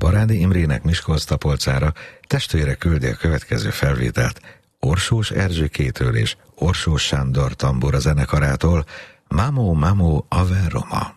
Barádi Imrének Miskolctapolcára testvére küldi a következő felvételt Orsós Erzsikétől és Orsós Sándor tambura zenekarától, Mamo Mamo Ave Roma.